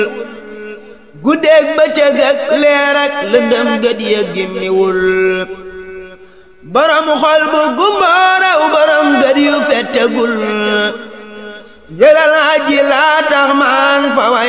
guddeeg bëccëg ak leer ak lëndëm gët ya gimmiwul borom xol bu gumbooraw borom gët yu fettegul yëral aji laa tax maa ngi fa way